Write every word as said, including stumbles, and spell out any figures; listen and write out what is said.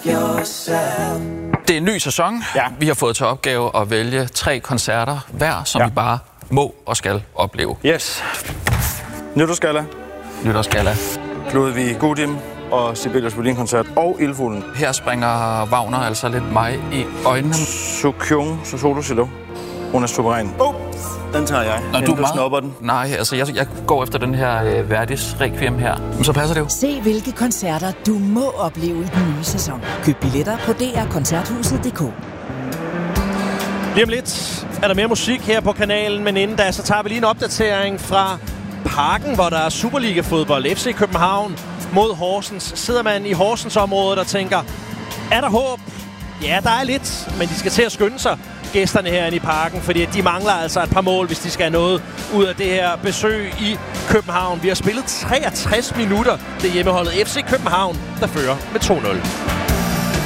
yourself. Det er en ny sæson. Ja. Vi har fået til opgave at vælge tre koncerter hver, som ja. vi bare må og skal opleve. Yes. Nytårsgalla, Nytårsgalla. Ludvig Gudim og Sibelius Violin-koncert og Ildfuglen. Her springer Wagner altså lidt mig i øjnene. Sukyung Solo Silo. Hun er suveræn. Oh, den tager jeg. Nå, du, du snupper den. Nej, altså jeg, jeg går efter den her øh, Verdis Requiem her. Men så passer det jo. Se hvilke koncerter du må opleve i den nye sæson. Køb billetter på d r koncerthuset punktum d k. Lige om lidt er der mere musik her på kanalen, men inden da, så tager vi lige en opdatering fra Parken, hvor der er Superliga-fodbold. F C København mod Horsens. Sidder man i Horsens-området og tænker, er der håb? Ja, der er lidt, men de skal til at skynde sig, gæsterne herinde i Parken, fordi de mangler altså et par mål, hvis de skal have noget ud af det her besøg i København. Vi har spillet treogtres minutter. Det er hjemmeholdet F C København, der fører med to nul.